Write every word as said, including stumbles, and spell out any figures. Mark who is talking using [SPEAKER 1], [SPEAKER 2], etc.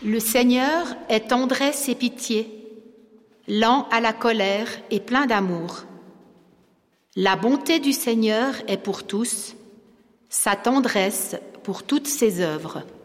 [SPEAKER 1] Le Seigneur est tendresse et pitié, lent à la colère et plein d'amour. La bonté du Seigneur est pour tous, sa tendresse pour toutes ses œuvres.